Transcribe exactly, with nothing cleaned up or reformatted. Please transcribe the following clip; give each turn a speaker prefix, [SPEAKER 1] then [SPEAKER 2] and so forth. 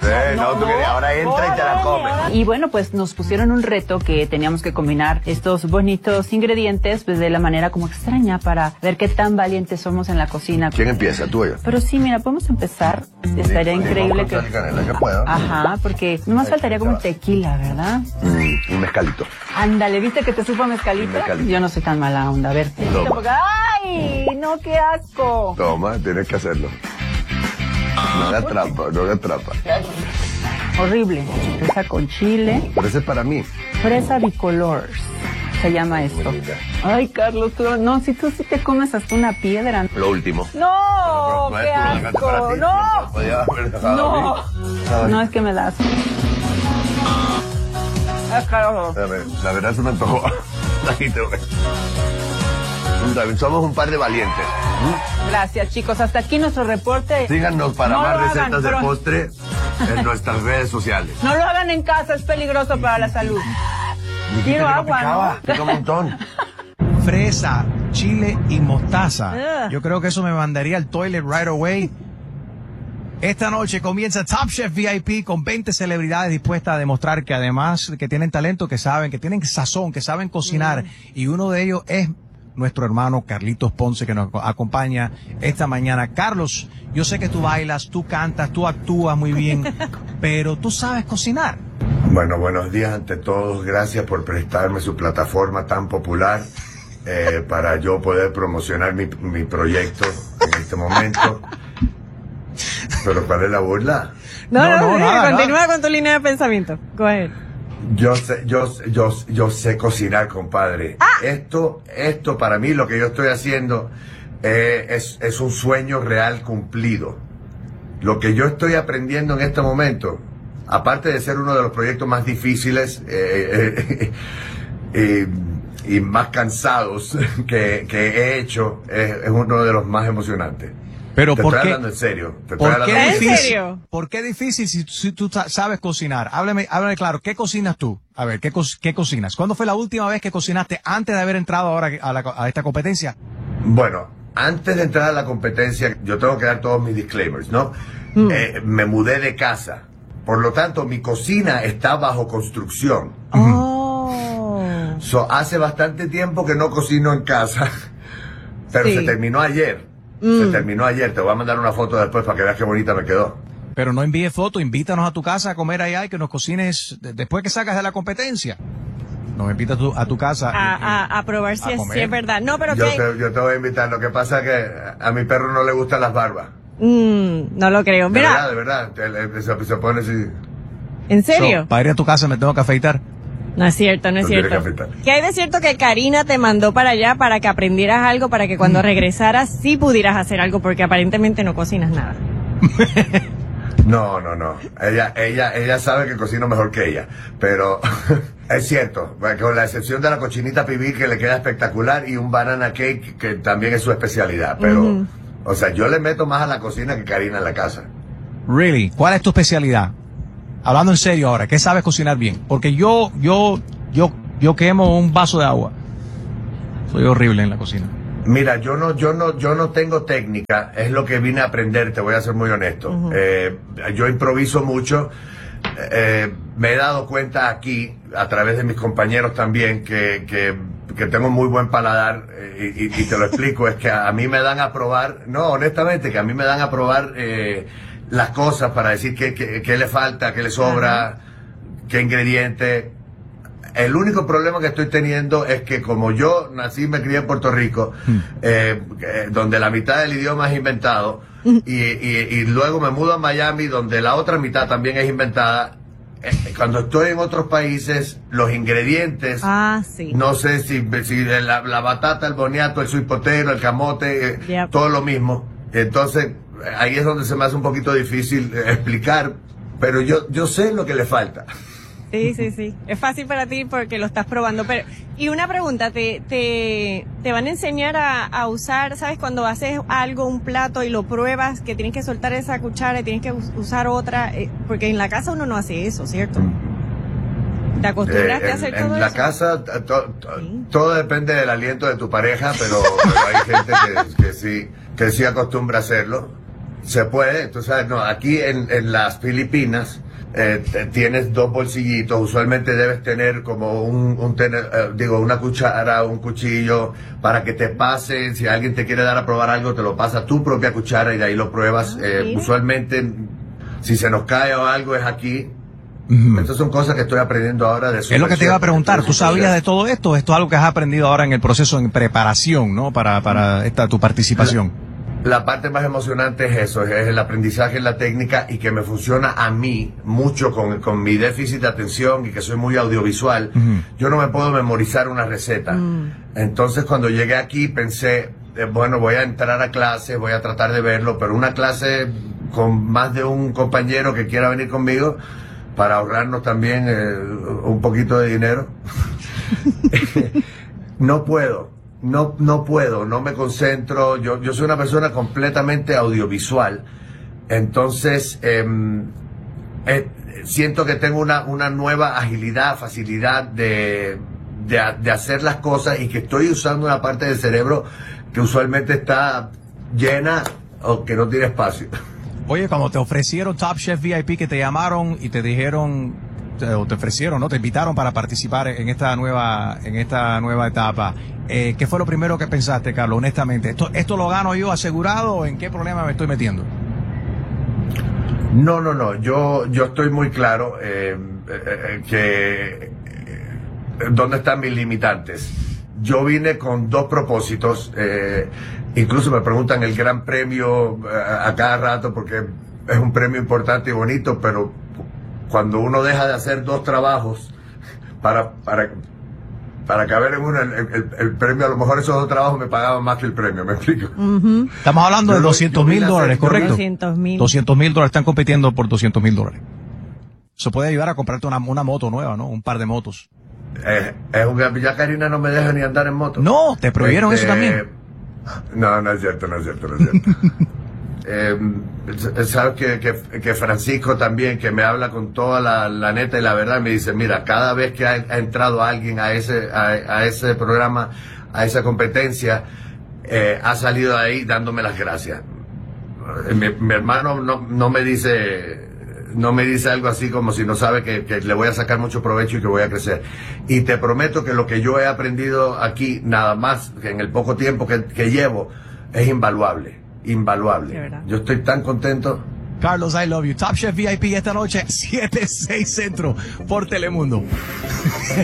[SPEAKER 1] Sí, no, no, tú querías, ahora entra y te la comes.
[SPEAKER 2] Y bueno, pues nos pusieron un reto que teníamos que combinar estos bonitos ingredientes pues de la manera como extraña para ver qué tan valientes somos en la cocina.
[SPEAKER 1] ¿Quién empieza? ¿Tú o yo?
[SPEAKER 2] Pero sí, mira, podemos empezar. Estaría
[SPEAKER 1] sí,
[SPEAKER 2] increíble
[SPEAKER 1] sí,
[SPEAKER 2] que...
[SPEAKER 1] Sal y canela, que puedo.
[SPEAKER 2] Ajá, porque nomás faltaría como tequila, ¿verdad?
[SPEAKER 1] Mm, un mezcalito.
[SPEAKER 2] Ándale, ¿viste que te supo a mezcalito?
[SPEAKER 1] mezcalito?
[SPEAKER 2] Yo no soy tan mala onda, a ver.
[SPEAKER 1] Toma.
[SPEAKER 2] ¡Ay! ¡No, qué asco!
[SPEAKER 1] Toma, tienes que hacerlo. No hagas trampa, no hagas trampa.
[SPEAKER 2] Horrible. Fresa con chile.
[SPEAKER 1] Pero ese es para mí.
[SPEAKER 2] Fresa bicolor se llama esto. Ay, Carlos, tú, no, si tú sí te comes hasta una piedra.
[SPEAKER 1] Lo último.
[SPEAKER 2] ¡No!
[SPEAKER 1] Pero,
[SPEAKER 2] ¡Qué
[SPEAKER 1] pero, pero,
[SPEAKER 2] asco!
[SPEAKER 1] para ti,
[SPEAKER 2] ¡No!
[SPEAKER 1] podía haber dejado
[SPEAKER 2] No,
[SPEAKER 1] a mí.
[SPEAKER 2] no es que me das. Es caro.
[SPEAKER 1] A ver, la verdad se me antojó. Aquí te voy. Somos un par de valientes.
[SPEAKER 2] Gracias, chicos. Hasta aquí nuestro reporte.
[SPEAKER 1] Síganos para
[SPEAKER 2] No
[SPEAKER 1] más
[SPEAKER 2] lo hagan,
[SPEAKER 1] recetas de
[SPEAKER 2] pero-
[SPEAKER 1] postre en nuestras redes sociales.
[SPEAKER 2] No lo hagan en casa, es peligroso para la salud.
[SPEAKER 1] Dijiste
[SPEAKER 2] Quiero
[SPEAKER 1] que no
[SPEAKER 2] agua,
[SPEAKER 1] picaba,
[SPEAKER 2] ¿no?
[SPEAKER 1] pica un montón.
[SPEAKER 3] Fresa, chile y mostaza.
[SPEAKER 2] Ugh.
[SPEAKER 3] Yo creo que eso me mandaría al toilet right away. Esta noche comienza Top Chef V I P con veinte celebridades dispuestas a demostrar que además que tienen talento, que saben, que tienen sazón, que saben cocinar.
[SPEAKER 2] Mm.
[SPEAKER 3] Y uno de ellos es nuestro hermano Carlitos Ponce, que nos acompaña esta mañana. Carlos, yo sé que tú bailas, tú cantas, tú actúas muy bien, pero tú sabes cocinar.
[SPEAKER 4] Bueno, buenos días ante todos. Gracias por prestarme su plataforma tan popular eh, para yo poder promocionar mi, mi proyecto en este momento. ¿Pero cuál es la burla?
[SPEAKER 5] No,
[SPEAKER 3] No,
[SPEAKER 5] no,
[SPEAKER 3] no,
[SPEAKER 5] no,
[SPEAKER 3] nada,
[SPEAKER 5] continúa
[SPEAKER 3] nada.
[SPEAKER 5] con tu línea de pensamiento. Go ahead.
[SPEAKER 4] Yo sé, yo, yo, yo sé cocinar, compadre. Esto, esto para mí, lo que yo estoy haciendo eh, es, es un sueño real cumplido. Lo que yo estoy aprendiendo en este momento, aparte de ser uno de los proyectos más difíciles eh, eh, y, y más cansados que, que he hecho, es, es uno de los más emocionantes.
[SPEAKER 3] Pero
[SPEAKER 4] Te
[SPEAKER 3] ¿por
[SPEAKER 4] estoy
[SPEAKER 3] qué?
[SPEAKER 4] hablando en serio. Te estoy
[SPEAKER 3] ¿Por
[SPEAKER 4] hablando
[SPEAKER 3] qué
[SPEAKER 5] ¿En
[SPEAKER 3] difícil?
[SPEAKER 5] serio?
[SPEAKER 3] ¿Por qué difícil si, si tú sa- sabes cocinar? Háblame, háblame claro, ¿qué cocinas tú? A ver, ¿qué, co- qué cocinas? ¿Cuándo fue la última vez que cocinaste antes de haber entrado ahora a, la- a esta competencia?
[SPEAKER 4] Bueno, antes de entrar a la competencia, yo tengo que dar todos mis disclaimers, ¿no? Eh, me mudé de casa. Por lo tanto, mi cocina está bajo construcción.
[SPEAKER 5] Oh.
[SPEAKER 4] So, hace bastante tiempo que no cocino en casa, pero
[SPEAKER 5] Sí.
[SPEAKER 4] se terminó ayer. Se terminó ayer. Te voy a mandar una foto después para que veas qué bonita me quedó.
[SPEAKER 3] Pero no envíes fotos, invítanos a tu casa a comer allá y que nos cocines de- después que sacas de la competencia. Nos invitas tu- a tu casa. y-
[SPEAKER 5] A,
[SPEAKER 3] y-
[SPEAKER 5] a, a probar si
[SPEAKER 3] a
[SPEAKER 5] es,
[SPEAKER 3] comer.
[SPEAKER 5] si es verdad. No, pero
[SPEAKER 4] Yo
[SPEAKER 5] que...
[SPEAKER 4] te, yo te voy a invitar. Lo que pasa es que a mi perro no le gustan las barbas.
[SPEAKER 5] Mm, no lo creo.
[SPEAKER 4] De
[SPEAKER 5] Mira,
[SPEAKER 4] verdad, de verdad. Te- le- Se, se pone así.
[SPEAKER 5] ¿en serio?
[SPEAKER 3] So, para ir a tu casa me tengo que afeitar.
[SPEAKER 5] No es cierto, no es
[SPEAKER 4] Tú tienes
[SPEAKER 5] cierto.
[SPEAKER 4] que afeitar.
[SPEAKER 5] ¿Qué hay de cierto que Karina te mandó para allá para que aprendieras algo, para que cuando regresaras sí pudieras hacer algo, porque aparentemente no cocinas nada?
[SPEAKER 4] No, no, no. Ella, ella, ella sabe que cocino mejor que ella. Pero es cierto, con la excepción de la cochinita pibil que le queda espectacular y un banana cake que también es su especialidad. Pero,
[SPEAKER 5] Ujú.
[SPEAKER 4] o sea, yo le meto más a la cocina que Karina en la casa.
[SPEAKER 3] Really, ¿cuál es tu especialidad? Hablando en serio ahora, ¿qué sabes cocinar bien? Porque yo, yo, yo, yo quemo un vaso de agua. Soy horrible en la cocina.
[SPEAKER 4] Mira, yo no, yo no, yo no tengo técnica, es lo que vine a aprender, te voy a ser muy honesto. Eh, yo improviso mucho, eh, me he dado cuenta aquí, a través de mis compañeros también, que, que, que tengo muy buen paladar, eh, y, y- y te lo explico, es que a, a mí me dan a probar, no, honestamente, que a mí me dan a probar eh, las cosas para decir qué, qué, qué le falta, qué le sobra, qué ingrediente. El único problema que estoy teniendo es que como yo nací y me crié en Puerto Rico, eh, eh, donde la mitad del idioma es inventado, y, y- y luego me mudo a Miami, donde la otra mitad también es inventada, eh, cuando estoy en otros países, los ingredientes,
[SPEAKER 5] Ah, sí.
[SPEAKER 4] no sé si, si la, la batata, el boniato, el sweet potato, el camote, eh,
[SPEAKER 5] Yep.
[SPEAKER 4] todo lo mismo. Entonces, ahí es donde se me hace un poquito difícil eh, explicar, pero yo, yo sé lo que le falta.
[SPEAKER 5] Sí, sí, sí. Es fácil para ti porque lo estás probando. Pero y una pregunta, ¿te, te, te van a enseñar a, a usar, sabes, cuando haces algo, un plato y lo pruebas, que tienes que soltar esa cuchara y tienes que us- usar otra? Eh, porque en la casa uno no hace eso, ¿cierto? ¿Te acostumbraste
[SPEAKER 4] Eh,
[SPEAKER 5] a hacer
[SPEAKER 4] en,
[SPEAKER 5] todo
[SPEAKER 4] en la
[SPEAKER 5] eso?
[SPEAKER 4] casa to- to-
[SPEAKER 5] Sí.
[SPEAKER 4] todo depende del aliento de tu pareja, pero, pero hay gente que, que sí que sí acostumbra a hacerlo. Se puede, entonces, no, aquí en, en las Filipinas eh, t- tienes dos bolsillitos, usualmente debes tener como un, un tener, eh, digo, una cuchara, un cuchillo, para que te pase, si alguien te quiere dar a probar algo, te lo pasa tu propia cuchara y de ahí lo pruebas.
[SPEAKER 5] Ah,
[SPEAKER 4] eh,
[SPEAKER 5] mira.
[SPEAKER 4] usualmente, si se nos cae o algo es aquí.
[SPEAKER 3] Ujú.
[SPEAKER 4] Estas son cosas que estoy aprendiendo ahora de
[SPEAKER 3] Es lo que te iba a preguntar. ¿Tú sabías de todo esto? Esto es algo que has aprendido ahora en el proceso, en preparación, ¿no? Para, para esta, tu participación.
[SPEAKER 4] La parte más emocionante es eso, es el aprendizaje en la técnica y que me funciona a mí mucho con, con mi déficit de atención y que soy muy audiovisual.
[SPEAKER 3] Ujú.
[SPEAKER 4] Yo no me puedo memorizar una receta.
[SPEAKER 5] Mm.
[SPEAKER 4] Entonces cuando llegué aquí pensé, eh, bueno, voy a entrar a clase, voy a tratar de verlo, pero una clase con más de un compañero que quiera venir conmigo para ahorrarnos también eh, un poquito de dinero. No puedo. No, no puedo, no me concentro. Yo, yo soy una persona completamente audiovisual. Entonces, eh, eh, siento que tengo una, una nueva agilidad, facilidad de, de, de hacer las cosas y que estoy usando una parte del cerebro que usualmente está llena o que no tiene espacio.
[SPEAKER 3] Oye, cuando te ofrecieron Top Chef V I P, que te llamaron y te dijeron, te, o te ofrecieron, ¿no? Te invitaron para participar en esta nueva, en esta nueva etapa. Eh, ¿Qué fue lo primero que pensaste, Carlos, honestamente? ¿Esto, esto lo gano yo asegurado o en qué problema me estoy metiendo?
[SPEAKER 4] No, no, no. Yo, yo estoy muy claro eh, eh, que eh, dónde están mis limitantes. Yo vine con dos propósitos. Eh, incluso me preguntan el gran premio eh, a cada rato porque es un premio importante y bonito, pero cuando uno deja de hacer dos trabajos para para para caber en uno, el, el, el premio, a lo mejor esos dos trabajos me pagaban más que el premio, ¿me explico?
[SPEAKER 5] Ujú.
[SPEAKER 3] Estamos hablando
[SPEAKER 4] Yo
[SPEAKER 3] de
[SPEAKER 4] no-
[SPEAKER 3] doscientos
[SPEAKER 4] yo
[SPEAKER 3] mil
[SPEAKER 4] vine a
[SPEAKER 3] dólares,
[SPEAKER 4] hacer- yo
[SPEAKER 3] ¿correcto?
[SPEAKER 5] doscientos mil.
[SPEAKER 3] doscientos mil dólares, están compitiendo por doscientos mil dólares. Eso puede ayudar a comprarte una, una moto nueva, ¿no? Un par de motos.
[SPEAKER 4] Eh, es un, ya Karina no me deja ni andar en moto.
[SPEAKER 3] No, te prohibieron
[SPEAKER 4] Este,
[SPEAKER 3] eso también.
[SPEAKER 4] No, no es cierto, no es cierto, no es cierto. eh, sabes que, que, que Francisco también, que me habla con toda la, la neta y la verdad, me dice, mira, cada vez que ha, ha entrado alguien a ese, a, a ese programa, a esa competencia, eh, ha salido de ahí dándome las gracias. Eh, Mi, mi hermano no, no me dice... no me dice algo así como si no sabe que, que le voy a sacar mucho provecho y que voy a crecer. Y te prometo que lo que yo he aprendido aquí, nada más que en el poco tiempo que, que llevo, es invaluable, invaluable.
[SPEAKER 5] De verdad.
[SPEAKER 4] Yo estoy tan contento.
[SPEAKER 3] Carlos, I love you. Top Chef V I P esta noche, siete seis Centro, por Telemundo.